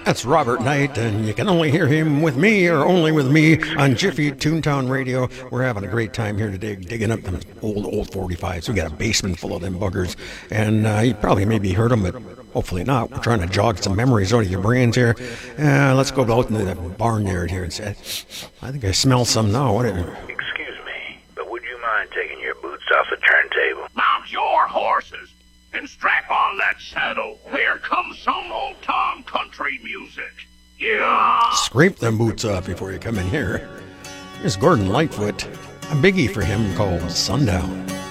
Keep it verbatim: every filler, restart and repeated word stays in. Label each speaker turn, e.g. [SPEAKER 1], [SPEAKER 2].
[SPEAKER 1] That's Robert Knight, and you can only hear him with me or only with me on Jiffy Toontown Radio. We're having a great time here today, digging up them old, old forty-fives. We got a basement full of them buggers, and uh, you probably maybe heard them, but hopefully not. We're trying to jog some memories out of your brains here. Uh, let's go out into the barnyard here and say, I think I smell some now. What is it?
[SPEAKER 2] Excuse me, but would you mind taking your boots off the turntable?
[SPEAKER 3] Mount your horses and strap on that saddle. Here comes some old-time country music. Yeah!
[SPEAKER 1] Scrape them boots off before you come in here. Here's Gordon Lightfoot, a biggie for him called Sundown.